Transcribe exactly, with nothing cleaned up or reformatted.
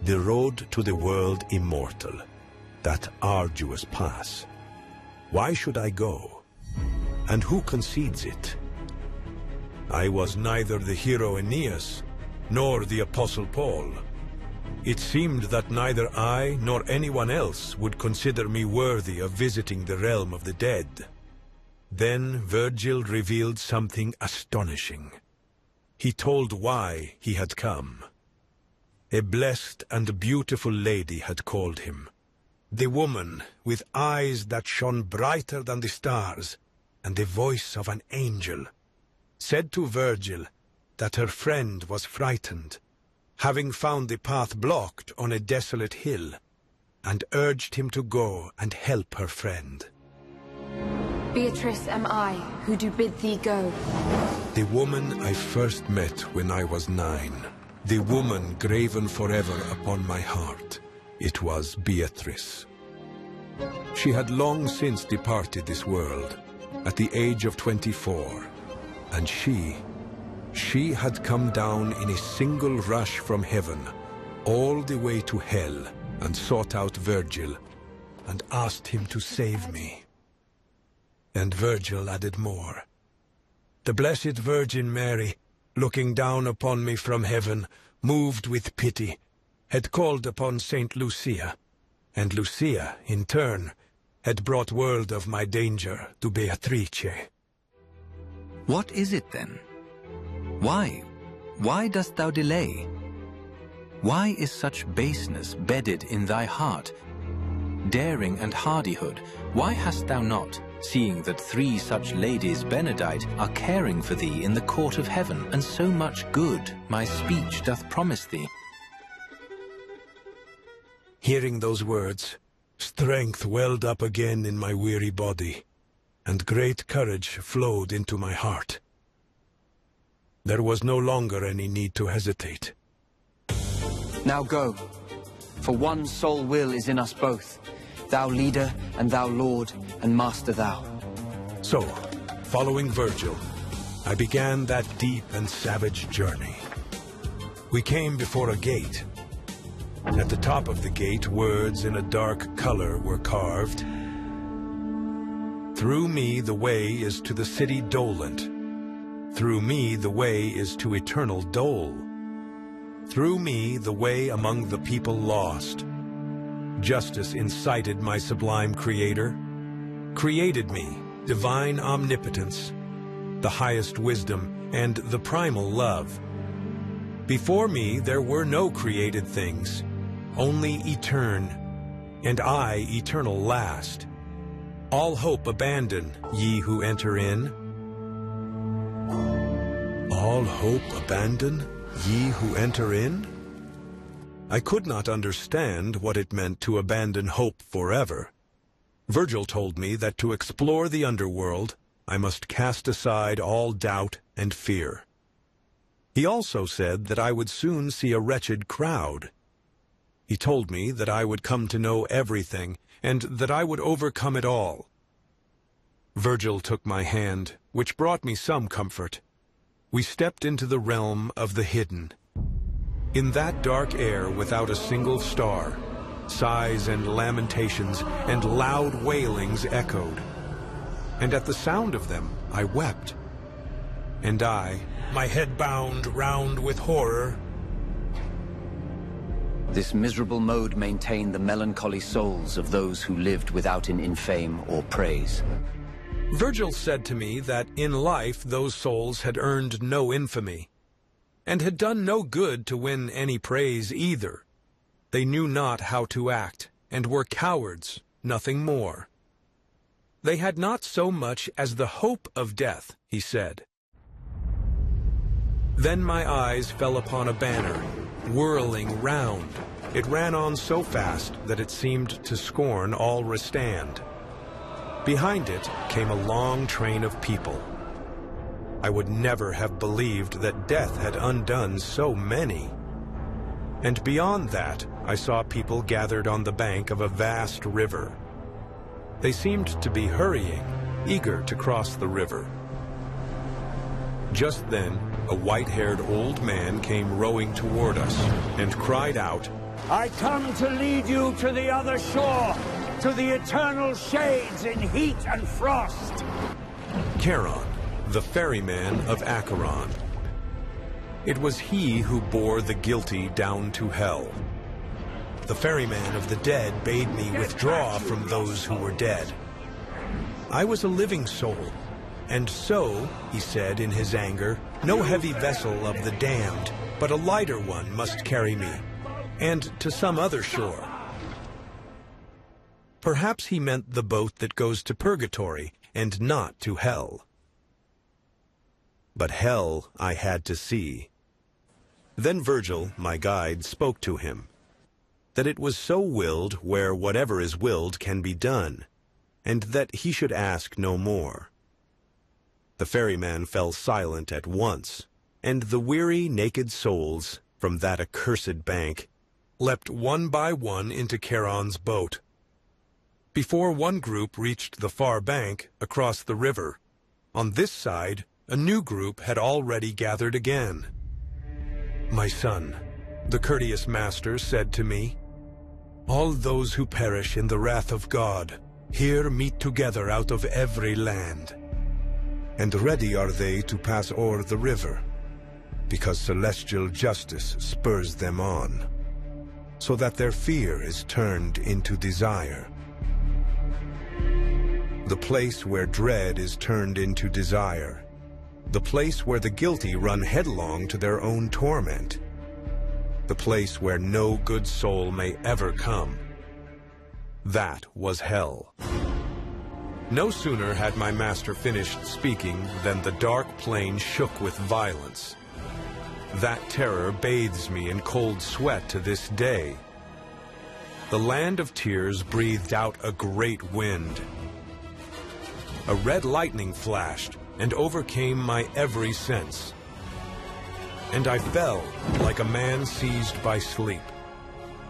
The road to the world immortal, that arduous pass. Why should I go? And who concedes it? I was neither the hero Aeneas, nor the Apostle Paul. It seemed that neither I nor anyone else would consider me worthy of visiting the realm of the dead. Then Virgil revealed something astonishing. He told why he had come. A blessed and beautiful lady had called him. The woman with eyes that shone brighter than the stars and the voice of an angel said to Virgil that her friend was frightened, having found the path blocked on a desolate hill, and urged him to go and help her friend. Beatrice am I, who do bid thee go. The woman I first met when I was nine. The woman graven forever upon my heart. It was Beatrice. She had long since departed this world, at the age of twenty-four. And she, she had come down in a single rush from heaven, all the way to hell, and sought out Virgil, and asked him to save me. And Virgil added more. The Blessed Virgin Mary, looking down upon me from heaven, moved with pity, had called upon Saint Lucia, and Lucia, in turn, had brought word of my danger to Beatrice. What is it then? Why? Why dost thou delay? Why is such baseness bedded in thy heart? Daring and hardihood, why hast thou not, seeing that three such ladies benedight are caring for thee in the court of heaven, and so much good my speech doth promise thee? Hearing those words, strength welled up again in my weary body, and great courage flowed into my heart. There was no longer any need to hesitate. Now go, for one sole will is in us both, thou leader, and thou lord, and master thou. So, following Virgil, I began that deep and savage journey. We came before a gate. At the top of the gate, words in a dark color were carved. Through me the way is to the city dolent. Through me the way is to eternal dole. Through me the way among the people lost. Justice incited my sublime Creator, created me, divine omnipotence, the highest wisdom, and the primal love. Before me there were no created things, only etern, and I eternal last. All hope abandon, ye who enter in. All hope abandon, ye who enter in? I could not understand what it meant to abandon hope forever. Virgil told me that to explore the underworld, I must cast aside all doubt and fear. He also said that I would soon see a wretched crowd. He told me that I would come to know everything, and that I would overcome it all. Virgil took my hand, which brought me some comfort. We stepped into the realm of the hidden. In that dark air without a single star, sighs and lamentations and loud wailings echoed. And at the sound of them, I wept. And I, my head bound round with horror. This miserable mode maintained the melancholy souls of those who lived without an infame or praise. Virgil said to me that in life those souls had earned no infamy, and had done no good to win any praise either. They knew not how to act, and were cowards, nothing more. They had not so much as the hope of death, he said. Then my eyes fell upon a banner, whirling round. It ran on so fast that it seemed to scorn all restand. Behind it came a long train of people. I would never have believed that death had undone so many. And beyond that, I saw people gathered on the bank of a vast river. They seemed to be hurrying, eager to cross the river. Just then, a white-haired old man came rowing toward us and cried out, I come to lead you to the other shore, to the eternal shades in heat and frost. Charon, the ferryman of Acheron. It was he who bore the guilty down to hell. The ferryman of the dead bade me withdraw from those who were dead. I was a living soul, and so, he said in his anger, no heavy vessel of the damned, but a lighter one must carry me, and to some other shore. Perhaps he meant the boat that goes to purgatory, and not to hell. But hell I had to see. Then Virgil, my guide, spoke to him, that it was so willed where whatever is willed can be done, and that he should ask no more. The ferryman fell silent at once, and the weary, naked souls from that accursed bank leapt one by one into Charon's boat. Before one group reached the far bank across the river, on this side a new group had already gathered again. My son, the courteous master said to me, all those who perish in the wrath of God here meet together out of every land. And ready are they to pass o'er the river, because celestial justice spurs them on, so that their fear is turned into desire. The place where dread is turned into desire, the place where the guilty run headlong to their own torment, the place where no good soul may ever come. That was hell. No sooner had my master finished speaking than the dark plain shook with violence. That terror bathes me in cold sweat to this day. The land of tears breathed out a great wind. A red lightning flashed and overcame my every sense. And I fell like a man seized by sleep.